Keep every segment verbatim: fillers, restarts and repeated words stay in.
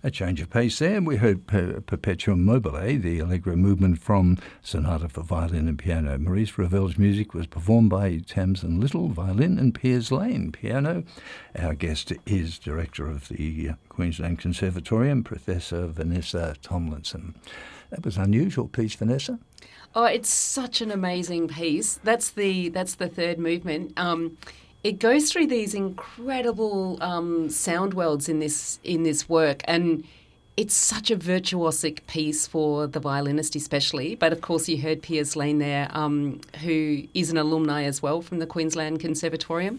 A change of pace there. We heard per- Perpetuum Mobile, the Allegro movement from Sonata for Violin and Piano. Maurice Ravel's music was performed by Tamsin Little, violin, and Piers Lane, piano. Our guest is Director of the Queensland Conservatorium, Professor Vanessa Tomlinson. That was an unusual piece, Vanessa. Oh, it's such an amazing piece. That's the that's the third movement. Um, It goes through these incredible um, sound worlds in this in this work, and it's such a virtuosic piece for the violinist especially. But of course you heard Piers Lane there, um, who is an alumni as well from the Queensland Conservatorium.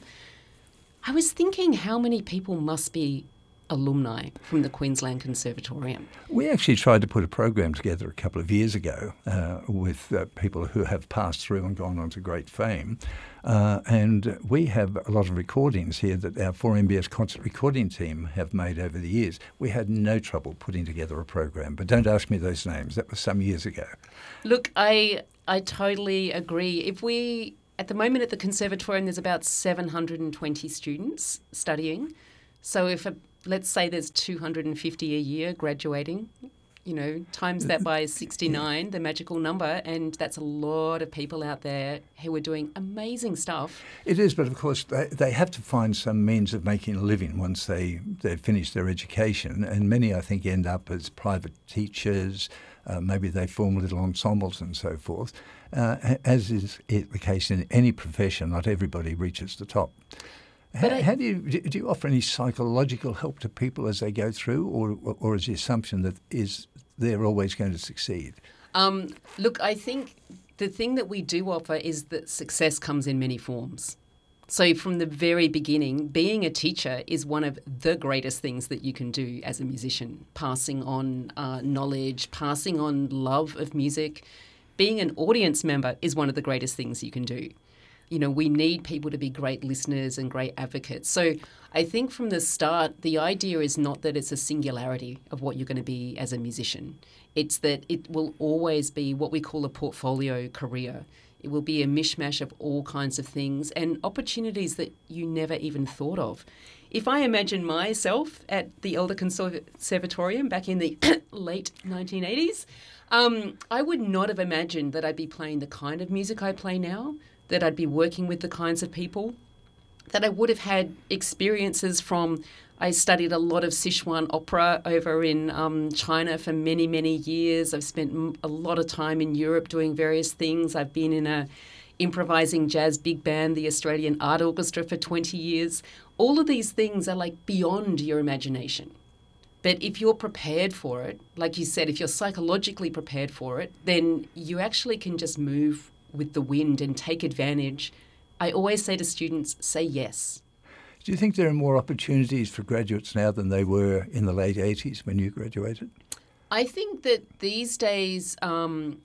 I was thinking how many people must be alumni from the Queensland Conservatorium. We actually tried to put a program together a couple of years ago uh, with uh, people who have passed through and gone on to great fame. Uh, and we have a lot of recordings here that our four M B S concert recording team have made over the years. We had no trouble putting together a program, but don't ask me those names. That was some years ago. Look, I I totally agree. If we, at the moment at the Conservatorium, there's about seven hundred twenty students studying. So if a let's say there's two hundred fifty a year graduating, you know, times that by sixty-nine, the magical number, and that's a lot of people out there who are doing amazing stuff. It is, but of course they, they have to find some means of making a living once they, they've finished their education, and many, I think, end up as private teachers. Uh, maybe they form little ensembles and so forth. Uh, as is the case in any profession, not everybody reaches the top. How, I, how do you do you offer any psychological help to people as they go through, or or is the assumption that is they're always going to succeed? Um, look, I think the thing that we do offer is that success comes in many forms. So from the very beginning, being a teacher is one of the greatest things that you can do as a musician, passing on uh, knowledge, passing on love of music. Being an audience member is one of the greatest things you can do. You know, we need people to be great listeners and great advocates. So I think from the start, the idea is not that it's a singularity of what you're going to be as a musician. It's that it will always be what we call a portfolio career. It will be a mishmash of all kinds of things and opportunities that you never even thought of. If I imagine myself at the Elder Conservatorium back in the late nineteen eighties, um, I would not have imagined that I'd be playing the kind of music I play now, that I'd be working with the kinds of people, that I would have had experiences from. I studied a lot of Sichuan opera over in um, China for many, many years. I've spent a lot of time in Europe doing various things. I've been in a improvising jazz big band, the Australian Art Orchestra, for twenty years. All of these things are like beyond your imagination. But if you're prepared for it, like you said, if you're psychologically prepared for it, then you actually can just move with the wind and take advantage. I always say to students, say yes. Do you think there are more opportunities for graduates now than they were in the late eighties when you graduated? I think that these days um,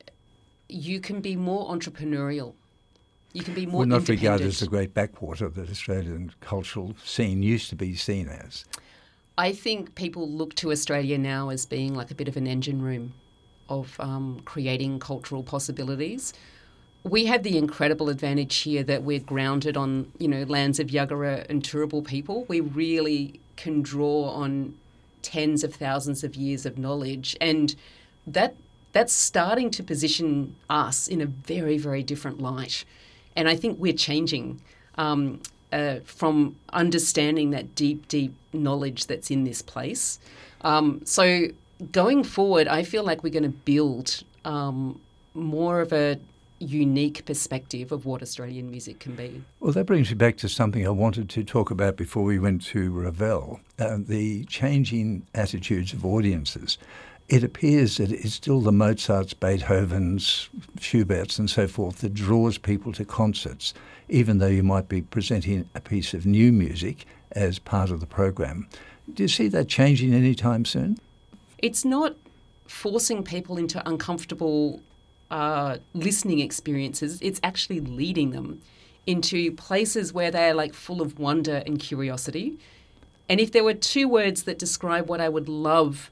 you can be more entrepreneurial. You can be more Well, not independent. regarded as the great backwater that Australian cultural scene used to be seen as. I think people look to Australia now as being like a bit of an engine room of um, creating cultural possibilities. We have the incredible advantage here that we're grounded on, you know, lands of Yagara and Turrbal people. We really can draw on tens of thousands of years of knowledge, and that that's starting to position us in a very, very different light. And I think we're changing um, uh, from understanding that deep, deep knowledge that's in this place. Um, so going forward, I feel like we're going to build um, more of a unique perspective of what Australian music can be. Well, that brings me back to something I wanted to talk about before we went to Ravel, uh, the changing attitudes of audiences. It appears that it's still the Mozarts, Beethovens, Schuberts and so forth that draws people to concerts, even though you might be presenting a piece of new music as part of the program. Do you see that changing anytime soon? It's not forcing people into uncomfortable Uh, listening experiences. It's actually leading them into places where they're like full of wonder and curiosity. And if there were two words that describe what I would love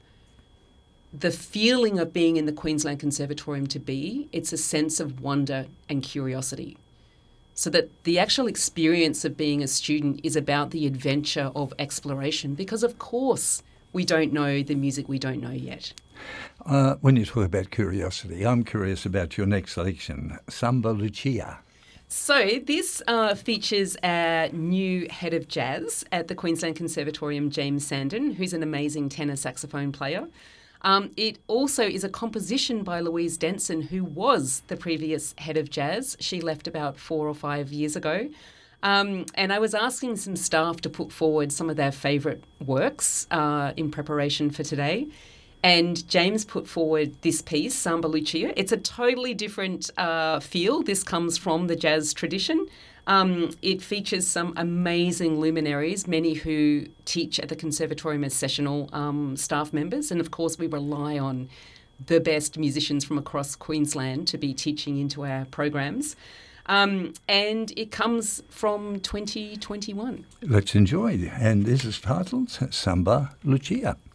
the feeling of being in the Queensland Conservatorium to be, it's a sense of wonder and curiosity. So that the actual experience of being a student is about the adventure of exploration, because of course we don't know the music we don't know yet. Uh, when you talk about curiosity, I'm curious about your next selection, Samba Lucia. So this uh, features our new head of jazz at the Queensland Conservatorium, James Sandon, who's an amazing tenor saxophone player. Um, it also is a composition by Louise Denson, who was the previous head of jazz. She left about four or five years ago. Um, and I was asking some staff to put forward some of their favourite works uh, in preparation for today. And James put forward this piece, Samba Lucia. It's a totally different uh, feel. This comes from the jazz tradition. Um, it features some amazing luminaries, many who teach at the Conservatorium as sessional um, staff members. And of course, we rely on the best musicians from across Queensland to be teaching into our programs. Um, and it comes from twenty twenty-one. Let's enjoy. And this is titled Samba Lucia.